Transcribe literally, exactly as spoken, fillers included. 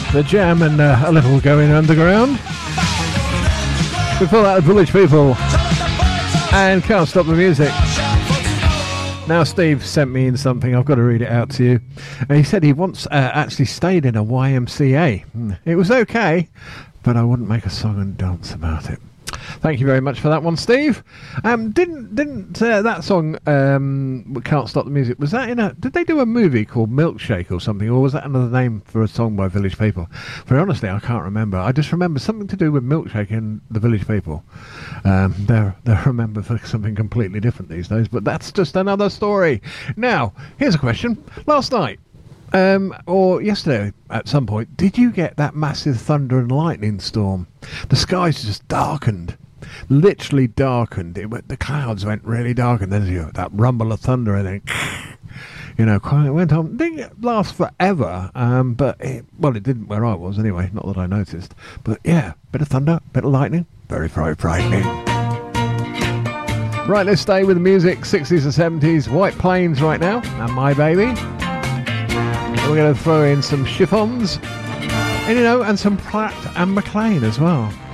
The Jam and uh, a little Going Underground. Before that, the Village People and Can't Stop the Music. Now Steve sent me in something, I've got to read it out to you. And he said he once uh, actually stayed in a Y M C A. It was okay, but I wouldn't make a song and dance about it. Thank you very much for that one, Steve. Um, didn't didn't uh, that song um, Can't Stop the Music, was that in a, did they do a movie called Milkshake or something, or was that another name for a song by Village People? Very honestly, I can't remember. I just remember something to do with Milkshake and the Village People. Um, they're, they're remembered for something completely different these days, but that's just another story. Now, here's a question. Last night, Um, or yesterday at some point, did you get that massive thunder and lightning storm? The skies just darkened, literally darkened. It went, the clouds went really dark, and then you that rumble of thunder, and then you know, it went on. It didn't last forever, um, but it, well, it didn't where I was anyway. Not that I noticed, but yeah, bit of thunder, bit of lightning, very, very frightening. Right, let's stay with the music, sixties and seventies, White Plains right now, and My Baby. We're going to throw in some chiffons, and you know, and some Pratt and McLean as well.